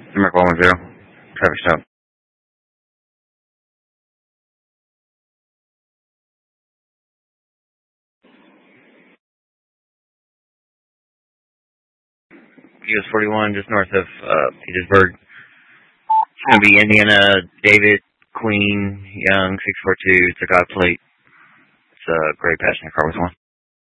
America 110. Traffic stop. US 41, just north of Petersburg. It's going to be Indiana, David, Queen, Young, 642. It's a God plate. It's a gray passenger car with one.